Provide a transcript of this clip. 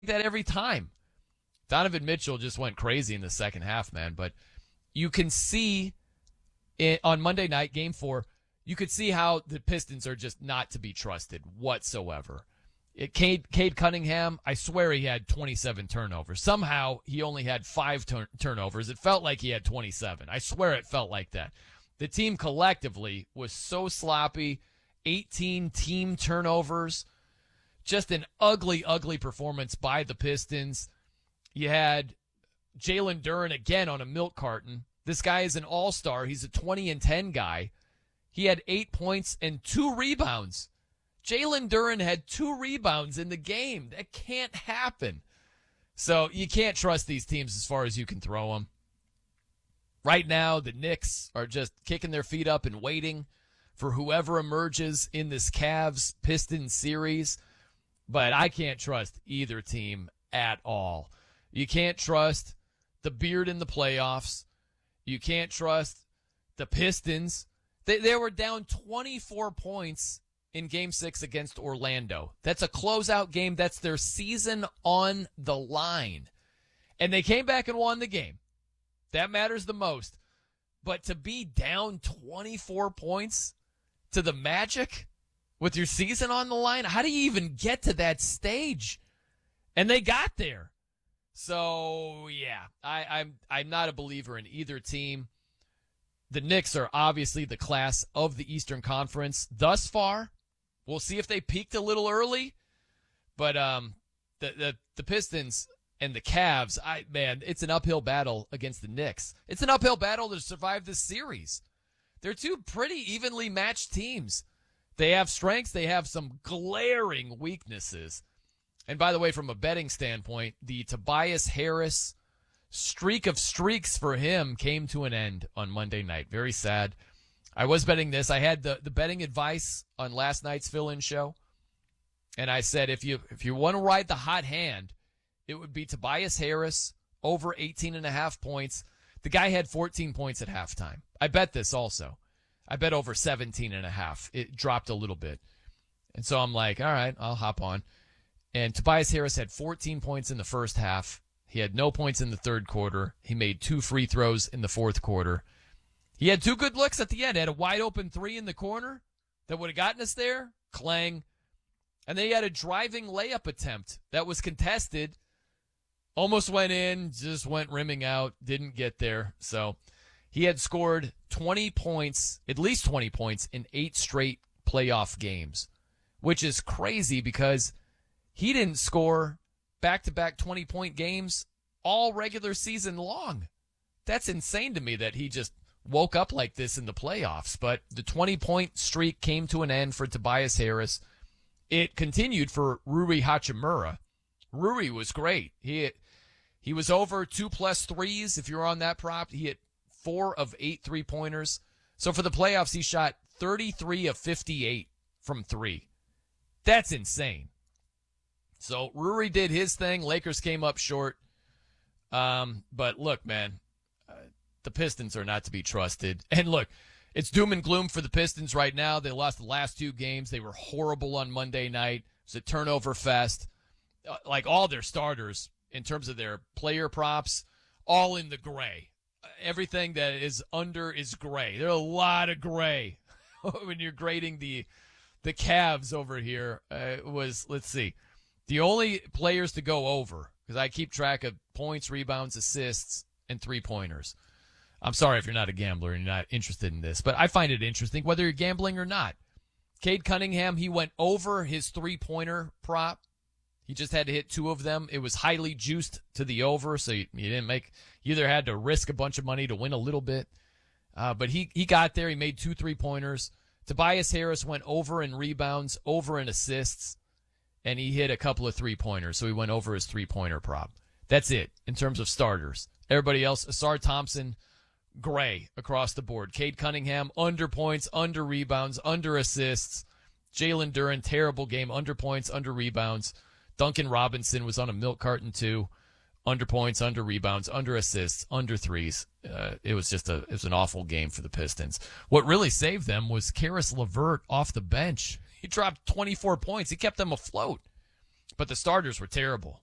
that every time. Donovan Mitchell just went crazy in the second half, man. But you can see it on Monday night, Game 4, you could see how the Pistons are just not to be trusted whatsoever. Cade Cunningham, I swear he had 27 turnovers. Somehow he only had 5 turnovers. It felt like he had 27. I swear it felt like that. The team collectively was so sloppy. 18 team turnovers. Just an ugly, ugly performance by the Pistons. You had Jalen Duren again on a milk carton. This guy is an all-star. He's a 20-10 guy. He had 8 points and 2 rebounds. Jalen Duren had 2 rebounds in the game. That can't happen. So you can't trust these teams as far as you can throw them. Right now, the Knicks are just kicking their feet up and waiting for whoever emerges in this Cavs-Pistons series. But I can't trust either team at all. You can't trust the Beard in the playoffs. You can't trust the Pistons. They were down 24 points in Game 6 against Orlando. That's a closeout game. That's their season on the line. And they came back and won the game. That matters the most. But to be down 24 points to the Magic with your season on the line, how do you even get to that stage? And they got there. So, yeah, I'm not a believer in either team. The Knicks are obviously the class of the Eastern Conference thus far. We'll see if they peaked a little early. But the Pistons and the Cavs, man, it's an uphill battle against the Knicks. It's an uphill battle to survive this series. They're two pretty evenly matched teams. They have strengths. They have some glaring weaknesses. And by the way, from a betting standpoint, the Tobias Harris streak of streaks for him came to an end on Monday night. Very sad. I was betting this. I had the betting advice on last night's fill-in show. And I said, if you want to ride the hot hand, it would be Tobias Harris over 18.5 points. The guy had 14 points at halftime. I bet this also. I bet over 17.5. It dropped a little bit. And so I'm like, all right, I'll hop on. And Tobias Harris had 14 points in the first half. He had no points in the third quarter. He made 2 free throws in the fourth quarter. He had 2 good looks at the end. He had a wide open 3 in the corner that would have gotten us there. Clang. And then he had a driving layup attempt that was contested. Almost went in, just went rimming out, didn't get there. So he had scored 20 points, at least 20 points, in 8 straight playoff games, which is crazy because he didn't score back-to-back 20-point games all regular season long. That's insane to me that he just woke up like this in the playoffs. But the 20-point streak came to an end for Tobias Harris. It continued for Rui Hachimura. Rui was great. He was over 2+ threes. If you're on that prop, he hit 4 of 8 3-pointers. So for the playoffs, he shot 33 of 58 from 3. That's insane. So Rui did his thing. Lakers came up short. But look, man, the Pistons are not to be trusted. And look, it's doom and gloom for the Pistons right now. They lost the last 2 games. They were horrible on Monday night. It was a turnover fest. Like all their starters, in terms of their player props, all in the gray. Everything that is under is gray. There are a lot of gray when you're grading the Cavs over here. Let's see. The only players to go over, because I keep track of points, rebounds, assists, and 3-pointers. I'm sorry if you're not a gambler and you're not interested in this, but I find it interesting whether you're gambling or not. Cade Cunningham, he went over his 3-pointer prop. He just had to hit 2 of them. It was highly juiced to the over, so you either had to risk a bunch of money to win a little bit. But he got there. He made 2 3-pointers. Tobias Harris went over in rebounds, over in assists, and he hit a couple of 3-pointers, so he went over his 3-pointer prop. That's it in terms of starters. Everybody else, Asar Thompson, gray across the board. Cade Cunningham, under points, under rebounds, under assists. Jalen Duren, terrible game, under points, under rebounds. Duncan Robinson was on a milk carton too. Under points, under rebounds, under assists, under threes. It was an awful game for the Pistons. What really saved them was Karis LeVert off the bench. He dropped 24 points. He kept them afloat. But the starters were terrible.